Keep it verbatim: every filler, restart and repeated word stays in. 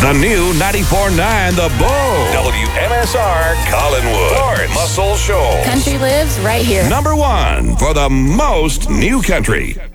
The new ninety-four point nine The Bull. W M S R Collinwood. Lawrence Muscle Shoals. Country lives right here. Number one for the most new country.